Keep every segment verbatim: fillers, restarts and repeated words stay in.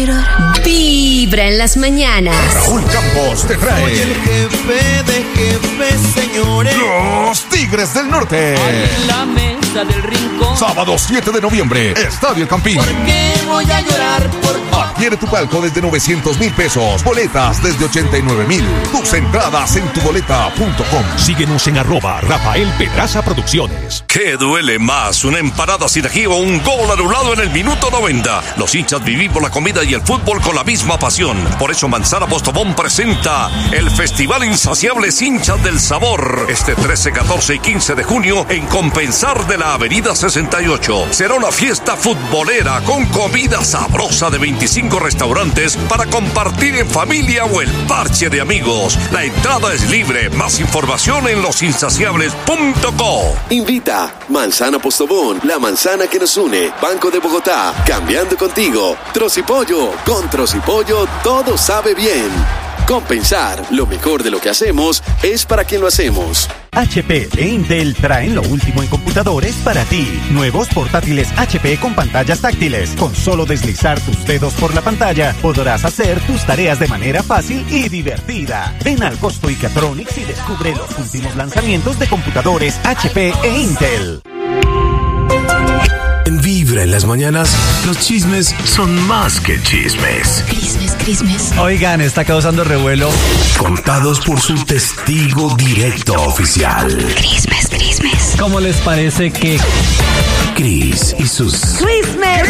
Vibra en las mañanas. Raúl Campos te trae. Soy el jefe de jefes, señores. Los Tigres del Norte. En la mesa del rincón. Sábado siete de noviembre, Estadio El Campín. ¿Por qué voy a llorar? Por... Adquiere tu palco desde novecientos mil pesos. Boletas desde ochenta y nueve mil. Tus entradas en tuboleta punto com. Síguenos en arroba Rafael Pedraza Producciones. ¿Qué duele más? ¿Una empanada sin ají o un gol anulado en el minuto noventa? Los hinchas vivimos la comida y el fútbol con la misma pasión. Por eso Manzana Postobón presenta el Festival Insaciables Hinchas del Sabor. Este trece, catorce y quince de junio en Compensar de la Avenida sesenta y ocho. Será una fiesta futbolera con comida sabrosa de veinticinco restaurantes para compartir en familia o el parche de amigos. La entrada es libre. Más información en los insaciables punto co. Invita Manzana Postobón, la manzana que nos une. Banco de Bogotá, cambiando contigo. Trocipollo, con Trocipollo todo sabe bien. Compensar, lo mejor de lo que hacemos es para quien lo hacemos. H P e Intel traen lo último en computadores para ti. Nuevos portátiles H P con pantallas táctiles. Con solo deslizar tus dedos por la pantalla, podrás hacer tus tareas de manera fácil y divertida. Ven al Costo Icatronics y descubre los últimos lanzamientos de computadores H P e Intel. En Vibra en las mañanas, los chismes son más que chismes. Crismes, crismes. Oigan, está causando revuelo. Contados por su testigo directo oficial. Crismes, crismes. ¿Cómo les parece que Cris y sus Crismes.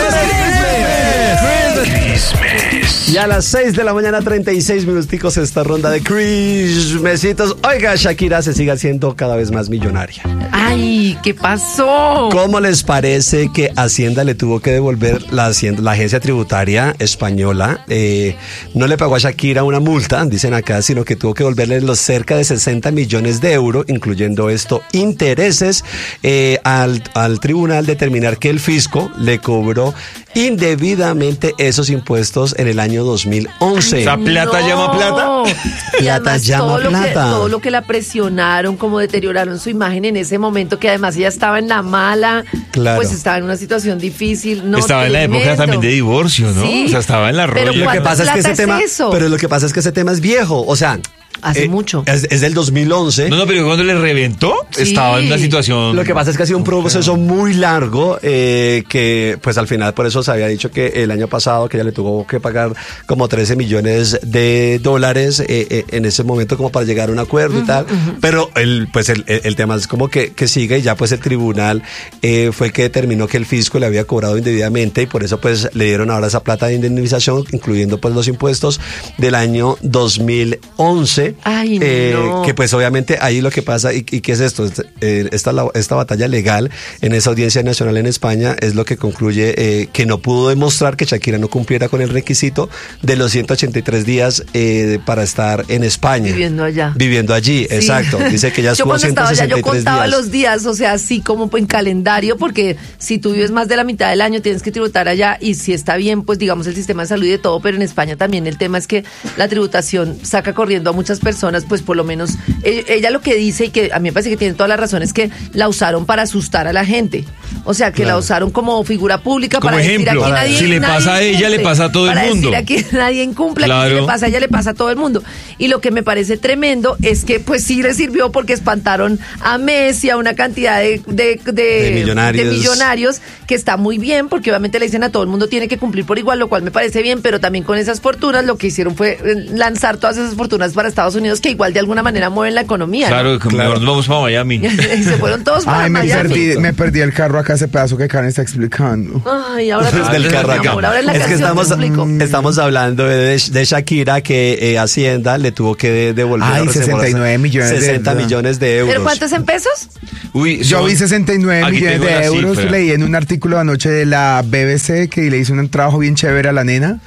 Y a las seis de la mañana, treinta y seis minuticos, esta ronda de crismecitos. Oiga, Shakira se sigue haciendo cada vez más millonaria. Ay, ¿qué pasó? ¿Cómo les parece que Hacienda le tuvo que devolver, la, Hacienda, la agencia tributaria española, eh, no le pagó a Shakira una multa, dicen acá, sino que tuvo que devolverle los cerca de sesenta millones de euros, incluyendo esto, intereses, eh, al, al tribunal determinar que el fisco le cobró indebidamente esos impuestos en el año dos mil once. Ay, ¿Esa plata no. llama plata? Y además, llama todo lo plata. Que, todo lo que la presionaron, como deterioraron su imagen en ese momento, que además ella estaba en la mala, Claro. pues estaba en una situación difícil. No, estaba en la época tremendo. también de divorcio, ¿no? Sí. O sea, estaba en la Pero roya. Lo que pasa es que ese plata tema, es eso? pero lo que pasa es que ese tema es viejo, o sea, Hace eh, mucho. Es, es del dos mil once. No, no, pero cuando le reventó, Sí. estaba en una situación... Lo que pasa es que ha sido un proceso muy largo, eh, que pues al final por eso se había dicho que el año pasado que ella le tuvo que pagar como trece millones de dólares eh, eh, en ese momento como para llegar a un acuerdo uh-huh, y tal, uh-huh. Pero el pues el, el, el tema es como que, que sigue y ya pues el tribunal eh, fue el que determinó que el fisco le había cobrado indebidamente y por eso pues le dieron ahora esa plata de indemnización, incluyendo pues los impuestos del año dos mil once. Ay, eh, no. Que pues obviamente ahí lo que pasa, y, y qué es esto, eh, esta, esta batalla legal en esa audiencia nacional en España es lo que concluye eh, que no pudo demostrar que Shakira no cumpliera con el requisito de los ciento ochenta y tres días eh, para estar en España. Viviendo allá. Viviendo allí, sí. Exacto. Dice que ya estuvo yo ciento cuando estaba allá, yo contaba días. los días, o sea, así como en calendario, porque si tú vives más de la mitad del año tienes que tributar allá y si está bien, pues digamos el sistema de salud y de todo, pero en España también el tema es que la tributación saca corriendo a muchas personas, pues por lo menos ella lo que dice y que a mí me parece que tiene toda la razón es que la usaron para asustar a la gente, o sea que claro. La usaron como figura pública como para ejemplo, decir aquí nadie, si le nadie pasa a ella cumple, le pasa a todo el mundo, para decir aquí nadie incumple, claro. Aquí si le pasa a ella le pasa a todo el mundo y lo que me parece tremendo es que pues sí le sirvió porque espantaron a Messi, a una cantidad de, de, de, de, millonarios. de millonarios que está muy bien porque obviamente le dicen a todo el mundo tiene que cumplir por igual, lo cual me parece bien, pero también con esas fortunas lo que hicieron fue lanzar todas esas fortunas para Estados Unidos que igual de alguna manera mueven la economía. Claro, ¿no? claro. Nos vamos para Miami. Se fueron todos para Ay, me Miami. Perdí, me perdí el carro acá, ese pedazo que Karen está explicando. Ay, ahora te del carro acá. Amor, ahora es la es que estamos, mm. estamos hablando de, de Shakira que eh, Hacienda le tuvo que devolver Ay, sesenta y nueve millones sesenta de millones de euros. ¿Pero cuántos en pesos? Uy, yo vi sesenta y nueve millones de euros, cifra. Leí en un artículo anoche de la B B C que le hizo un trabajo bien chévere a la nena.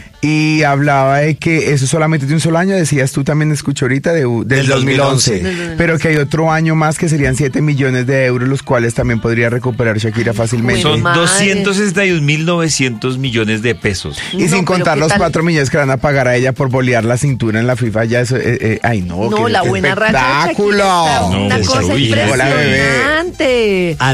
Y hablaba de que eso solamente de un solo año, decías tú también escucho ahorita, de, del, del dos mil once, dos mil once. Pero que hay otro año más que serían siete millones de euros, los cuales también podría recuperar Shakira fácilmente. Son doscientos sesenta y un mil novecientos millones de pesos. Y no, sin contar los cuatro millones que van a pagar a ella por bolear la cintura en la FIFA, ya eso, eh, eh, ay no, no, qué, la qué buena espectáculo. No, una cosa impresionante. An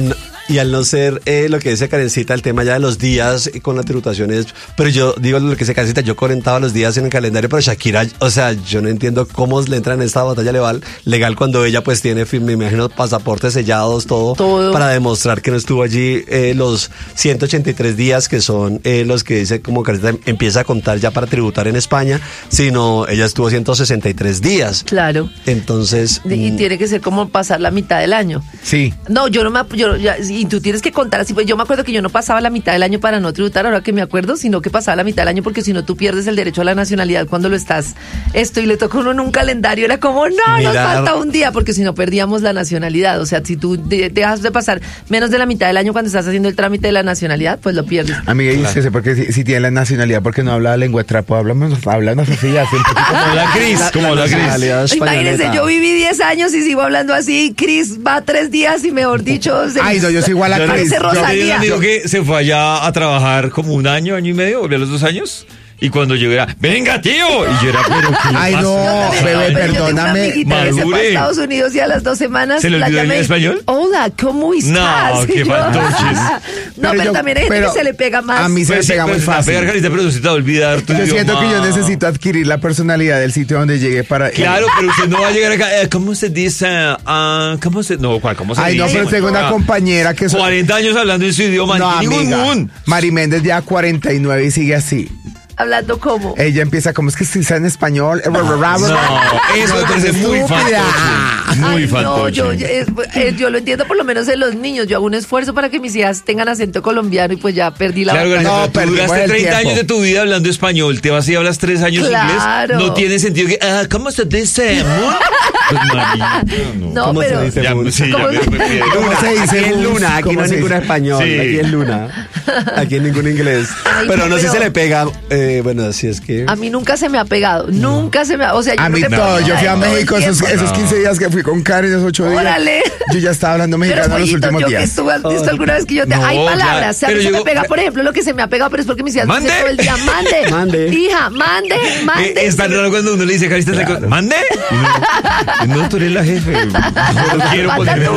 Y al no ser eh, lo que dice Karencita, el tema ya de los días con la tributación es, pero yo digo lo que dice Karencita, yo contaba los días en el calendario, pero Shakira, o sea, yo no entiendo cómo le entra en esta batalla legal, legal cuando ella pues tiene, me imagino, pasaportes sellados, todo, todo. para demostrar que no estuvo allí eh, los ciento ochenta y tres días que son eh, los que dice como Karencita empieza a contar ya para tributar en España, sino ella estuvo ciento sesenta y tres días. Claro. Entonces... Y mm, tiene que ser como pasar la mitad del año. Sí. No, yo no me... Yo, ya, y tú tienes que contar así, pues yo me acuerdo que yo no pasaba la mitad del año para no tributar, ahora que me acuerdo, sino que pasaba la mitad del año porque si no tú pierdes el derecho a la nacionalidad cuando lo estás esto y le tocó uno en un calendario, era como, no, Mirar. nos falta un día, porque si no perdíamos la nacionalidad, o sea, si tú de, dejas de pasar menos de la mitad del año cuando estás haciendo el trámite de la nacionalidad, pues lo pierdes. Amiga, claro. dice, porque si, si tiene la nacionalidad, porque no habla lengua de trapo, hablamos, hablamos así, así un poquito como la Cris, como la Cris. Imagínense, yo viví diez años y sigo hablando así, Cris va tres días y mejor dicho, se ay, no, yo soy igual a Cris. Yo tenía un amigo que se fue allá a trabajar como un año, año y medio, volvió a los dos años. Y cuando yo era, venga tío, y yo era, pero ¿qué ay pasa? no, bebé, perdóname, madure. Se fue a Estados Unidos y a las dos semanas ¿se le olvidó el español? Hola, ¿cómo estás? No, qué fantoches. No, pero, pero también hay gente que se le pega más. A mí se pues me pega sí, muy pues, fácil. Pegar, Carita, pero se te va a olvidar tu Yo idioma. siento que yo necesito adquirir la personalidad del sitio donde llegué para... Claro, pero usted no va a llegar acá, eh, ¿cómo se dice? Uh, ¿Cómo se...? No, ¿cuál? ¿Cómo se ay, dice? Ay, no, pero tengo una compañera que... Son... cuarenta años hablando en su idioma, no, amiga, ningún. Mari Méndez ya cuarenta y nueve y sigue así. ¿Hablando cómo? Ella empieza como, es que si está en español. No, eso me parece muy fantoche. Muy ay, fantoche. No, yo, yo, eh, yo lo entiendo por lo menos en los niños. Yo hago un esfuerzo para que mis hijas tengan acento colombiano y pues ya perdí la claro, batalla. No, pero tú duraste treinta años de tu vida hablando español. Te vas y hablas tres años claro. inglés. No tiene sentido que, ah, ¿cómo se dice? Pues, marita, no, no ¿Cómo pero... se dice? Ya, sí, ¿Cómo, ya me, me, me, ¿Cómo se dice? Aquí en Luna, aquí no hay ningún español, sí. aquí en Luna, aquí en ningún inglés. Ay, pero no, no sé si se le pega, eh, bueno, así es que... A mí nunca se me ha pegado, no. nunca se me ha... O sea, yo a mí todo, yo fui a México esos, esos quince días que fui con Karen, esos ocho días. Órale. Yo ya estaba hablando mexicano pero, los últimos yo días. Que estuve, ¿has visto alguna vez que yo te... No, hay palabras, o sea, a mí se me pega, por ejemplo, lo que se me ha pegado, pero es porque mis hijas dicen todo el día, mande, mande, hija, mande, mande. Eh, es tan raro cuando uno le dice, Carita, claro. mande. No, no, tú eres la jefe. No quiero ponerme...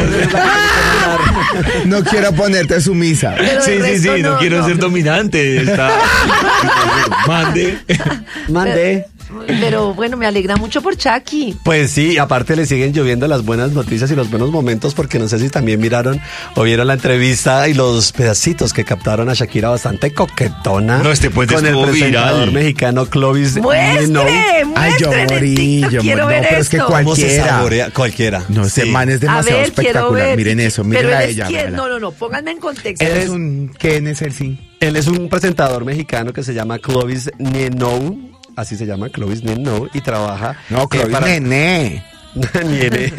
No quiero ponerte sumisa. Sí, sí, sí, no, no quiero no. ser dominante. Está... Mande. Mande. Pero bueno, me alegra mucho por Chucky. Pues sí, aparte le siguen lloviendo las buenas noticias y los buenos momentos, porque no sé si también miraron o vieron la entrevista y los pedacitos que captaron a Shakira bastante coquetona. No, este puente con el presentador viral. mexicano Clovis Nino. Ay, yo morí, yo morí. No, pero es que cualquiera. Cualquiera. No, ese sí. man es demasiado ver, espectacular. Miren eso, miren a ella. Quién, no, no, no, pónganme en contexto. Él es un, ¿quién es él, sí? Él es un presentador mexicano que se llama Clovis Nino. Así se llama, Clovis Nino, y trabaja... No, Clovis eh, para... Nene. Nene.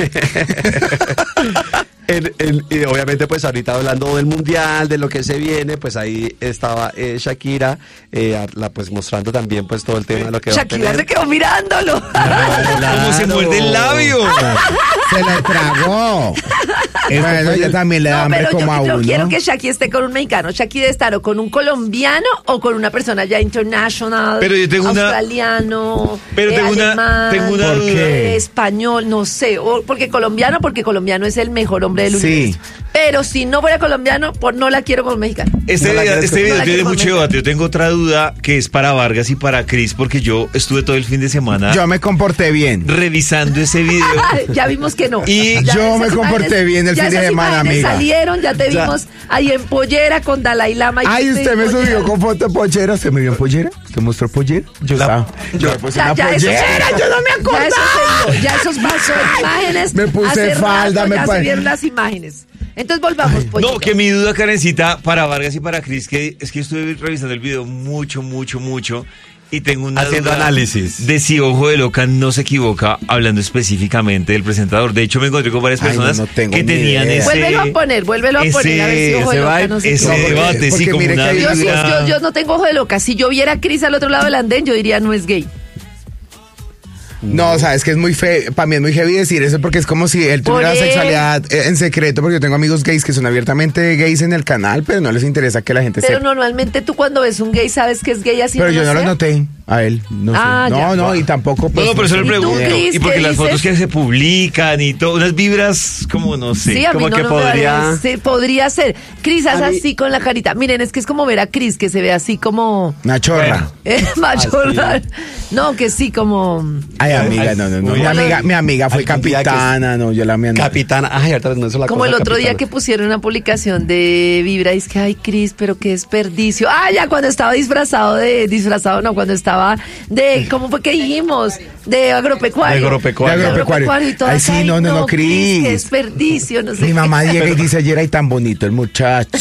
en, en, y obviamente, pues ahorita hablando del mundial, de lo que se viene, pues ahí estaba eh, Shakira, eh, la, pues mostrando también pues todo el tema de lo que Shakira va a tener. se quedó mirándolo. Claro, claro. ¿Cómo se muerde el labio? Se lo tragó. Bueno, ella también le da no, hambre como yo, a uno. Yo quiero que Shakira esté con un mexicano. Shakira debe estar o con un colombiano o con una persona ya international, pero yo tengo australiano, una, pero eh, tengo alemán, una, tengo una ¿por qué? Eh, español, no sé, o porque colombiano, porque colombiano es el mejor hombre del sí. universo. Pero si no fuera colombiano, pues no la quiero con mexicano. Este no video, este video no tiene mucho debate. Yo tengo otra duda que es para Vargas y para Cris, porque yo estuve todo el fin de semana. Yo me comporté bien. Revisando ese video. Ya vimos que no. Y ya yo me comporté bien el fin de semana, amiga. Salieron, ya te vimos ya. ahí en pollera con Dalai Lama. Y ay, usted me pollera. subió con foto de pollera. ¿Usted me vio en pollera? ¿Usted mostró pollera? Yo la, yo me puse ya, una ya pollera. Eso, yo no me acuerdo. Ya eso se dio, ya esos pasó imágenes. Me puse falda, rato, me ya pa... se vieron las imágenes. Entonces volvamos, pollito. No, que mi duda, Karencita, para Vargas y para Cris, que es que estuve revisando el video mucho, mucho, mucho. Y tengo una haciendo duda análisis de si Ojo de Loca no se equivoca hablando específicamente del presentador. De hecho, me encontré con varias personas Ay, no, no que tenían idea. ese... Vuélvelo a poner, vuélvelo a ese, poner, a ver si Ojo de Loca no se ese equivoca. debate, sí, como una... Yo, sí, yo, yo no tengo Ojo de Loca. Si yo viera a Cris al otro lado del andén, yo diría no es gay. No, sabes que es muy feo, para mí es muy heavy decir eso porque es como si él tuviera él. sexualidad en secreto, porque yo tengo amigos gays que son abiertamente gays en el canal, pero no les interesa que la gente Pero sepa. normalmente tú cuando ves un gay sabes que es gay así pero no yo no sea. lo noté. A él, no Ah, sé. No, ya. no, y tampoco. Pues, No, no, pero eso le ¿Y tú, pregunto. Cris, Y porque qué las fotos dices? que se publican y todo, unas vibras como no sé. Sí, a mí como no, que no me podría- parece. Podría ser. Cris, haz A mí- así con la carita. Miren, es que es como ver a Cris, que se ve así como... Una chorra. Eh, mayor. No, que sí, como... Ay, amiga, no, no, no. Mi amiga, mi amiga fue Algún día que- capitana, no, yo la mía no. Capitana, ay, ahorita no es la Como cosa el otro día capitana. que pusieron una publicación de Vibra, y es que, ay, Cris, pero qué desperdicio. Ah, ya, cuando estaba disfrazado de, disfrazado, no, cuando estaba de, ¿cómo fue que dijimos? De agropecuario. De agropecuario. De agropecuario. y todo. Ay, sí, no, no, no, Cris. Qué desperdicio, no sé. Mi qué. mamá llega y dice ayer, ay, tan bonito el muchacho.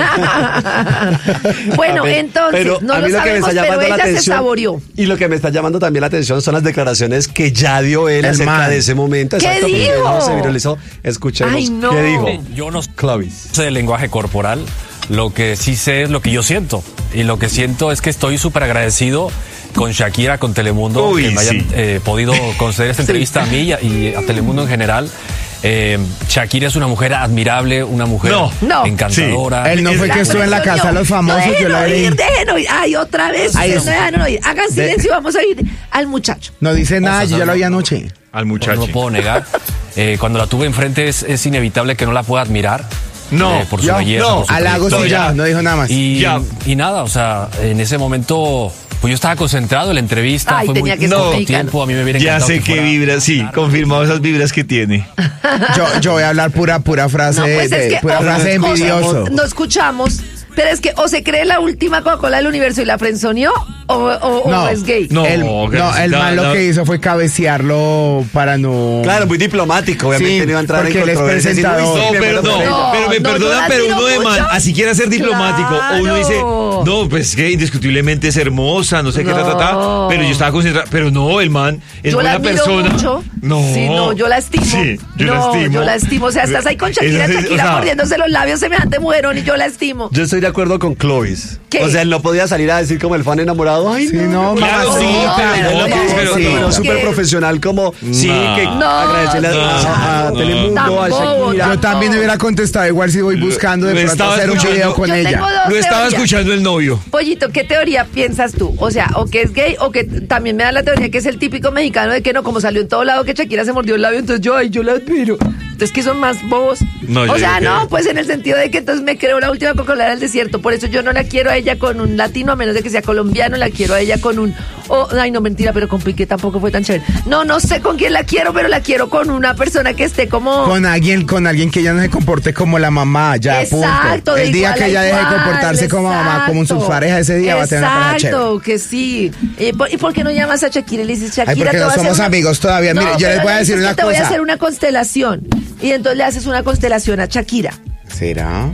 Bueno, A ver, entonces, pero no a lo mí lo que me sabemos, está pero llamando la ella se atención saboreó. y lo que me está llamando también la atención son las declaraciones que ya dio él El acerca man. de ese momento. ¿Qué Exacto, porque dijo? no se viralizó. Escuchemos Ay, no. qué dijo. Yo no Clovis. sé del lenguaje corporal, lo que sí sé es lo que yo siento. Y lo que siento es que estoy súper agradecido con Shakira, con Telemundo, Uy, que me hayan sí. eh, podido conceder esta entrevista a mí y a, y a Telemundo en general. Eh, Shakira es una mujer admirable, una mujer No, no. encantadora. Él no fue que estuvo en la casa de los famosos, No, yo la dejen vi. oír, dejen oír. Ay, otra vez. Ay, ustedes no. no dejan oír. Hagan silencio y vamos a oír al muchacho. No dice nada, Cosas, yo ya no, lo vi no. anoche. Al No muchacho. lo puedo negar. Eh, cuando la tuve enfrente es, es inevitable que no la pueda admirar. No, eh, por su yo, belleza. no, por su halagos trayectoria. y ya, no dijo nada más. Y, Ya. y nada, o sea, en ese momento, pues yo estaba concentrado en la entrevista. Ay, fue tenía muy que ser poco mexicano. tiempo. A mí me hubiera Ya encantado sé que qué fuera- vibras, sí, confirmado esas vibras que tiene. Yo, yo voy a hablar pura, pura frase, No, pues de, es que pura o- frase de o- envidioso. No escuchamos, pero es que o se cree la última Coca-Cola del universo y la frenzoneó o, o, o No, es gay. No, el, que no, el da- man lo da- que hizo fue cabecearlo para no... Claro, muy diplomático, obviamente Sí, no iba a entrar en porque él es controversia. decir, presentador. "Uy, sí, No, me pero muero no, por ella". No, pero me no, yo perdonan, la pero admiro uno de man, mucho. así quiera ser diplomático, o uno dice, Claro. no, pues que indiscutiblemente es hermosa, no sé qué, ta, ta, ta, No. pero yo estaba concentrado, pero no, el man es Yo la buena admiro persona. mucho. No. Sí, no, yo la estimo. Sí, yo no, la estimo. yo la estimo. O sea, estás ahí con Shakira, Esa es- Shakira o sea, mordiéndose los labios, semejante mujerón, y yo la estimo. Yo estoy de acuerdo con Clovis. ¿Qué? O sea, él no podía salir a decir como el fan enamorado. Ay, Sí, no, Claro, mamacita. no, pero- Él lo pero- puso pero- de manera no. súper ¿Qué? profesional como sí, No. que No, agradecerle a- a, a no. Telemundo, a Tampoco, Shakira. Yo también hubiera contestado igual si voy buscando de Lo pronto estaba hacer un escuchando. video con Yo ella. tengo dos Lo estaba teorías. escuchando el novio. Pollito, ¿qué teoría piensas tú? O sea, o que es gay, o que también me da la teoría que es el típico mexicano de que no, como salió en todo lado que Shakira se mordió el labio, entonces yo, ay, yo la admiro. Entonces, que son más bobos. No, yo o sea, digo que- no, pues en el sentido de que entonces me creo la última Coca-Cola del desierto. Por eso yo no la quiero a ella con un latino, a menos de que sea colombiano, la quiero a ella con un... Oh, ay, no, mentira, pero con Piqué tampoco fue tan chévere. No, no sé con quién la quiero, pero la quiero con una persona que esté como... Con alguien, con alguien que ella no se comporte como la mamá, ya, Exacto, punto. de El día igual que a ella deje de igual, comportarse como mamá, como sus exacto. parejas, ese día va a tener una pareja chévere. Exacto, que sí. Eh, ¿por- ¿Y por qué no llamas a Shakira y le dices, Shakira, Ay, porque te no voy a hacer somos una- amigos todavía. Mire, yo pero les voy a le decir dices una que te voy a cosa. hacer una constelación. Y entonces le haces una constelación a Shakira. ¿Será?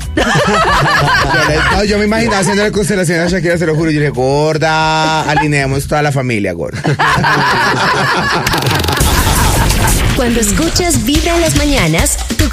yo, le- no, yo me imaginaba haciendo la constelación a Shakira, se lo juro. Yo le dije, gorda, alineamos toda la familia, gorda. Cuando escuchas Vibra en las mañanas, tu